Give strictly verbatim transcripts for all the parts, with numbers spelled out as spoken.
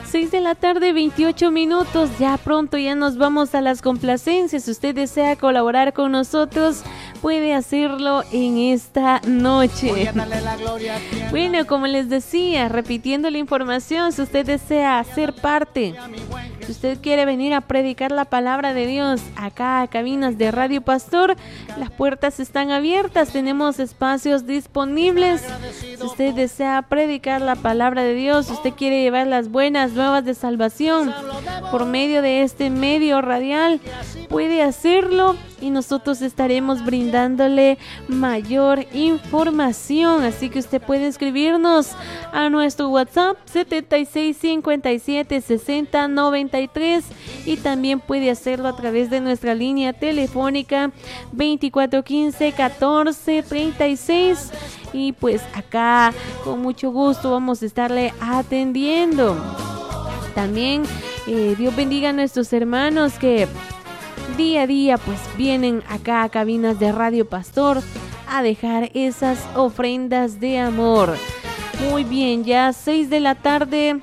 seis de la tarde, veintiocho minutos. Ya pronto ya nos vamos a las complacencias. Si usted desea colaborar con nosotros, puede hacerlo en esta noche. Bueno, como les decía, repitiendo la información, si usted desea ser parte, si usted quiere venir a predicar la palabra de Dios acá a cabinas de Radio Pastor, las puertas están abiertas, tenemos espacios disponibles. Si usted desea predicar la palabra de Dios, si usted quiere llevar las buenas nuevas de salvación por medio de este medio radial, puede hacerlo y nosotros estaremos brindándole mayor información. Así que usted puede escribirnos a nuestro WhatsApp setenta y seis cincuenta y siete sesenta noventa y tres y también puede hacerlo a través de nuestra línea telefónica veinticuatro quince catorce treinta y seis, y pues acá con mucho gusto vamos a estarle atendiendo. También eh, Dios bendiga a nuestros hermanos que día a día pues vienen acá a cabinas de Radio Pastor a dejar esas ofrendas de amor. Muy bien, ya seis de la tarde,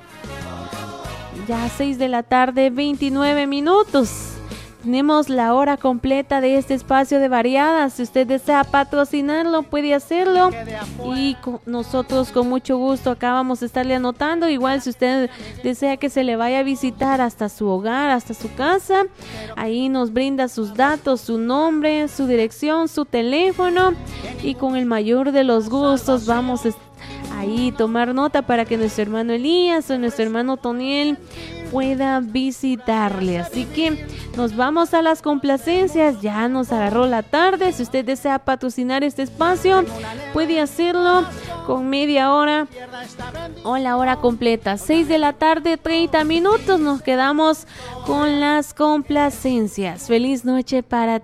ya seis de la tarde, veintinueve minutos. Tenemos la hora completa de este espacio de variadas. Si usted desea patrocinarlo, puede hacerlo. Y con nosotros con mucho gusto acá vamos a estarle anotando. Igual si usted desea que se le vaya a visitar hasta su hogar, hasta su casa, ahí nos brinda sus datos, su nombre, su dirección, su teléfono. Y con el mayor de los gustos vamos a ahí tomar nota para que nuestro hermano Elías o nuestro hermano Toniel pueda visitarle. Así que nos vamos a las complacencias. Ya nos agarró la tarde. Si usted desea patrocinar este espacio, puede hacerlo con media hora o la hora completa. seis de la tarde, treinta minutos. Nos quedamos con las complacencias. Feliz noche para